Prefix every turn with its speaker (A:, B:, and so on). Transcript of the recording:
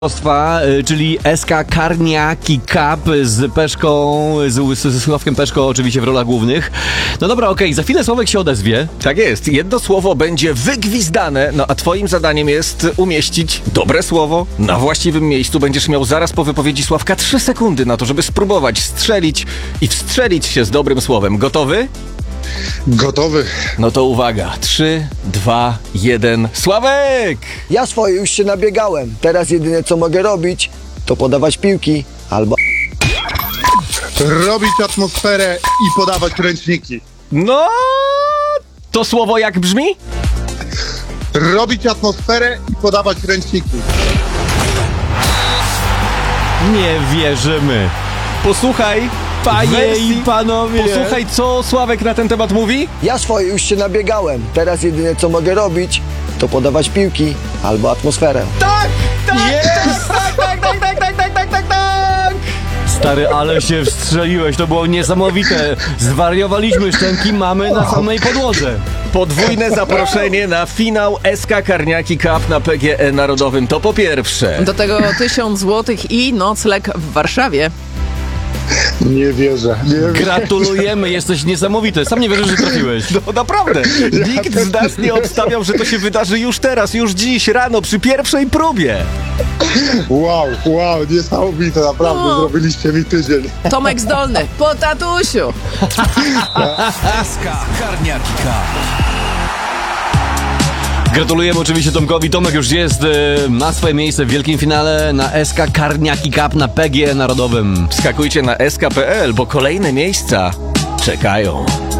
A: Czyli SK Karniaki Cup z Peszką, ze Sławkiem Peszko oczywiście w rolach głównych. No dobra, okej, za chwilę Sławek się odezwie.
B: Tak jest, jedno słowo będzie wygwizdane, no a twoim zadaniem jest umieścić dobre słowo na właściwym miejscu. Będziesz miał zaraz po wypowiedzi Sławka 3 sekundy na to, żeby spróbować strzelić i wstrzelić się z dobrym słowem. Gotowy?
C: Gotowy.
B: No to uwaga, 3, 2, 1, Sławek!
D: Ja swoje już się nabiegałem. Teraz jedyne co mogę robić, to podawać piłki albo...
C: Robić atmosferę i podawać ręczniki.
B: No, to słowo jak brzmi?
C: Robić atmosferę i podawać ręczniki.
A: Nie wierzymy.
B: Posłuchaj,
A: Panie i panowie.
B: Posłuchaj, co Sławek na ten temat mówi?
D: Ja swoje już się nabiegałem. Teraz jedyne co mogę robić, to podawać piłki albo atmosferę.
B: Tak!
A: Stary, ale się wstrzeliłeś, to było niesamowite. Zwariowaliśmy, szczęki mamy na samej podłodze.
B: Podwójne zaproszenie na finał SK Karniaki Cup na PGE Narodowym, to po pierwsze.
E: Do tego 1000 złotych i nocleg w Warszawie.
C: Nie wierzę.
A: Gratulujemy, jesteś niesamowity. Sam nie wierzysz, że trafiłeś.
B: No naprawdę, nikt z nas nie obstawiał, że to się wydarzy już teraz, już dziś rano, przy pierwszej próbie.
C: Wow, niesamowite, naprawdę,
E: No.
C: zrobiliście mi tydzień.
E: Tomek Zdolny, po tatusiu.
F: SK Karniaki Cup.
A: Gratulujemy oczywiście Tomkowi. Tomek już jest, ma swoje miejsce w wielkim finale na SK Karniaki Cup na PGE Narodowym.
B: Wskakujcie na sk.pl, bo kolejne miejsca czekają.